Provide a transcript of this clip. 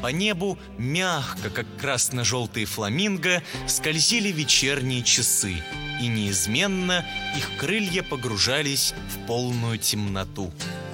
По небу мягко, как красно-желтые фламинго, скользили вечерние часы, и неизменно их крылья погружались в полную темноту.